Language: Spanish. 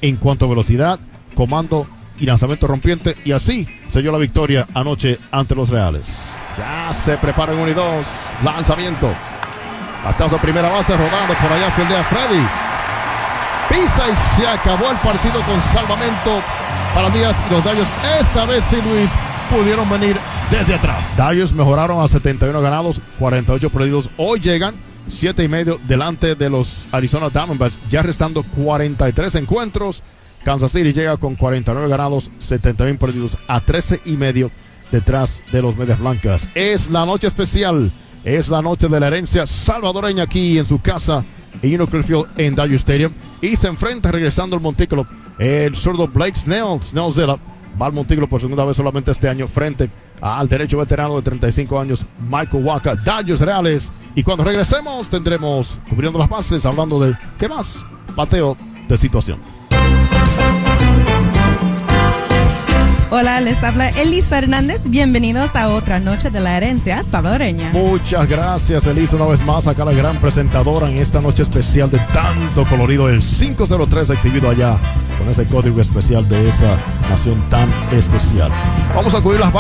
en cuanto a velocidad, comando y lanzamiento rompiente, y así selló la victoria anoche ante los Reales. Ya se preparan 1 y 2, lanzamiento. Batazo a primera base, rodando por allá, fildea Freddy. Pisa y se acabó el partido con salvamento para Díaz y los Dodgers. Esta vez sí, Luis, pudieron venir desde atrás. Dodgers mejoraron a 71 ganados, 48 perdidos. Hoy llegan 7.5 delante de los Arizona Diamondbacks, ya restando 43 encuentros. Kansas City llega con 49 ganados, 71 perdidos, a 13.5 detrás de los Medias Blancas. Es la noche especial, es la noche de la herencia salvadoreña aquí en su casa en Union Field en Dodger Stadium, y se enfrenta regresando al montículo el zurdo Blake Snellzilla. Va al montículo por segunda vez solamente este año frente al derecho veterano de 35 años Michael Wacha. Dodgers Reales, y cuando regresemos tendremos cubriendo las bases, hablando de ¿qué más? Bateo de situación. Hola, les habla Elisa Hernández. Bienvenidos a otra noche de la herencia salvadoreña. Muchas gracias, Elisa, una vez más acá la gran presentadora en esta noche especial de tanto colorido. El 503 exhibido allá con ese código especial de esa nación tan especial. Vamos a cubrir las